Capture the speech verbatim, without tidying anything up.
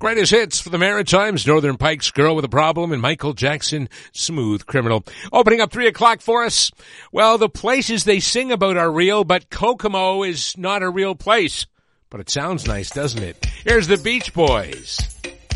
greatest hits for the Maritimes, Northern Pike's Girl with a Problem, and Michael Jackson, Smooth Criminal. Opening up three o'clock for us. Well, the places they sing about are real, but Kokomo is not a real place. But it sounds nice, doesn't it? Here's the Beach Boys.